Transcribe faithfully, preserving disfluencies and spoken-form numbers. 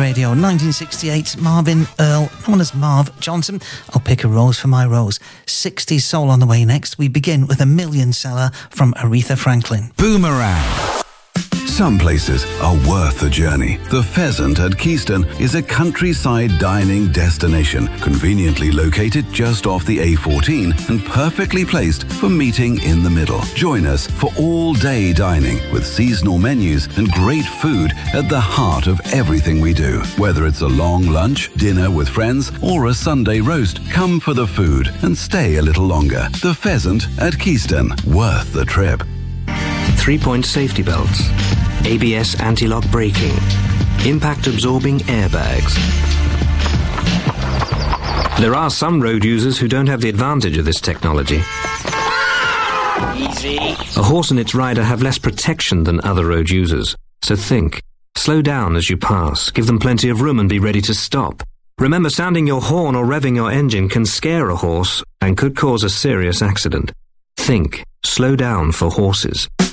Radio. nineteen sixty-eight, Marvin Earl, known as Marv Johnson. I'll pick a rose for my rose. sixties soul on the way next. We begin with a million seller from Aretha Franklin. Boomerang. Some places are worth the journey. The Pheasant at Keyston is a countryside dining destination, conveniently located just off the A fourteen and perfectly placed for meeting in the middle. Join us for all-day dining with seasonal menus and great food at the heart of everything we do. Whether it's a long lunch, dinner with friends, or a Sunday roast, come for the food and stay a little longer. The Pheasant at Keyston, worth the trip. Three-point safety belts, A B S anti-lock braking, impact-absorbing airbags. There are some road users who don't have the advantage of this technology. Easy. A horse and its rider have less protection than other road users. So think. Slow down as you pass, give them plenty of room and be ready to stop. Remember, sounding your horn or revving your engine can scare a horse and could cause a serious accident. Think. Slow down for horses.